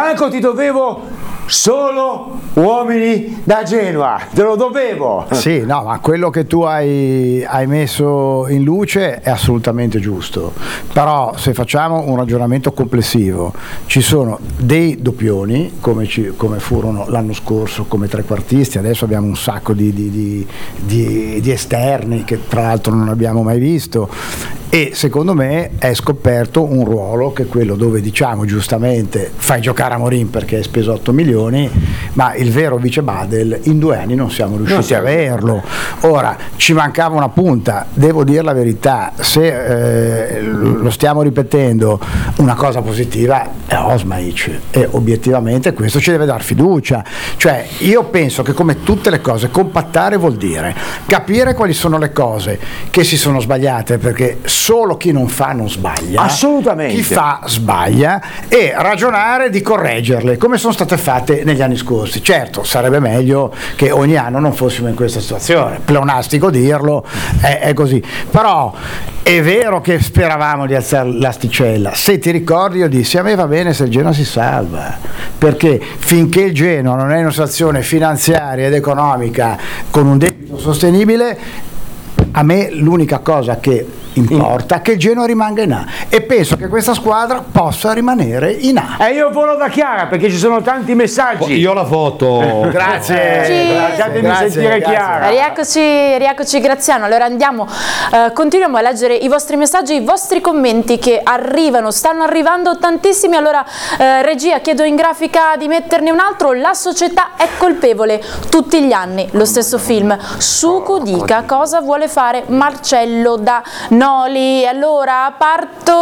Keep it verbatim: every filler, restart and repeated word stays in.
Franco, ti dovevo solo uomini da Genova, te lo dovevo. Sì, no, ma quello che tu hai, hai messo in luce è assolutamente giusto, però se facciamo un ragionamento complessivo, ci sono dei doppioni come, ci, come furono l'anno scorso come trequartisti, adesso abbiamo un sacco di, di, di, di, di esterni che tra l'altro non abbiamo mai visto, e secondo me è scoperto un ruolo che è quello dove diciamo giustamente fai giocare Amorim perché hai speso otto milioni, ma il vero vice Badel in due anni non siamo riusciti a averlo. Ora ci mancava una punta, devo dire la verità, se eh, lo stiamo ripetendo, una cosa positiva è Osmaic e obiettivamente questo ci deve dar fiducia, cioè io penso che come tutte le cose compattare vuol dire capire quali sono le cose che si sono sbagliate, perché solo chi non fa non sbaglia, assolutamente, chi fa sbaglia, e ragionare di correggerle come sono state fatte negli anni scorsi. Certo, sarebbe meglio che ogni anno non fossimo in questa situazione, pleonastico dirlo, è, è così, però è vero che speravamo di alzare l'asticella. Se ti ricordi io dissi a me va bene se il Genoa si salva, perché finché il Genoa non è in una situazione finanziaria ed economica con un debito sostenibile, a me l'unica cosa che importa è che il Genoa rimanga in A, e penso che questa squadra possa rimanere in A. E io volo da Chiara perché ci sono tanti messaggi. Io la foto. Grazie, Sì. lasciatemi Grazie, sentire grazie. Chiara. Rieccoci, rieccoci Graziano. Allora andiamo, eh, continuiamo a leggere i vostri messaggi, i vostri commenti che arrivano, stanno arrivando tantissimi. Allora eh, regia, chiedo in grafica di metterne un altro. La società è colpevole, tutti gli anni lo stesso film. Sucu dica cosa vuole fare Marcello da Noli. Allora parto